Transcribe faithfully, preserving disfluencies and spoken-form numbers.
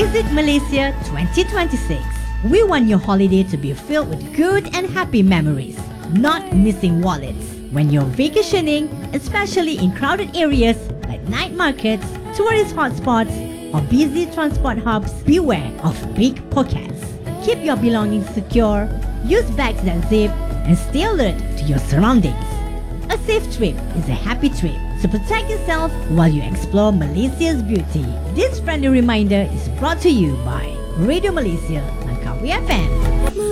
Visit Malaysia twenty twenty-six. We want your holiday to be filled with good and happy memories, not missing wallets. When you're vacationing, especially in crowded areas like night markets, tourist hotspots, or busy transport hubs, beware of pickpockets. Keep your belongings secure, use bags that zip, and stay alert to your surroundings. A safe trip is a happy trip, so protect yourself while you explore Malaysia's beauty. This friendly reminder is brought to you by Radio Malaysia on Kawi F M.